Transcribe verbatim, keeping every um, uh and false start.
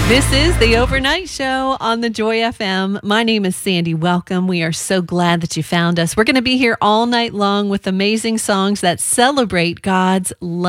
This is the Overnight Show on the Joy F M. My name is Sandy. Welcome. We are so glad that you found us. We're going to be here all night long with amazing songs that celebrate God's love.